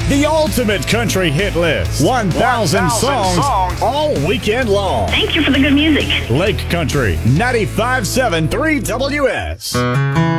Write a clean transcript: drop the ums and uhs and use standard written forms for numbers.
The ultimate country hit list. 1,000 songs all weekend long. Thank you for the good music. Lake Country 95.7 3WS.